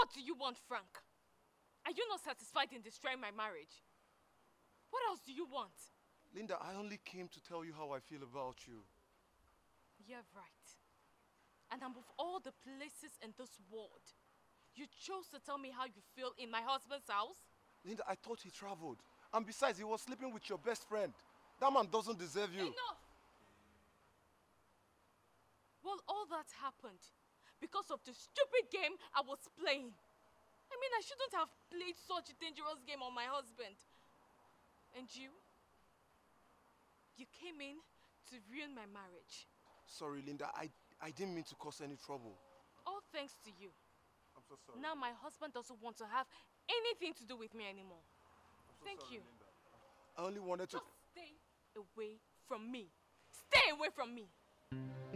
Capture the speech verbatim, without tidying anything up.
What do you want, Frank? Are you not satisfied in destroying my marriage? What else do you want? Linda, I only came to tell you how I feel about you. You're right. And above all the places in this world, you chose to tell me how you feel in my husband's house? Linda, I thought he traveled. And besides, he was sleeping with your best friend. That man doesn't deserve you. Enough! Well, all that happened because of the stupid game I was playing. I mean, I shouldn't have played such a dangerous game on my husband. And you? You came in to ruin my marriage. Sorry, Linda. I, I didn't mean to cause any trouble. All thanks to you. I'm so sorry. Now my husband doesn't want to have anything to do with me anymore. I'm so Thank sorry, you. Linda. I only wanted to... Just stay away from me. Stay away from me.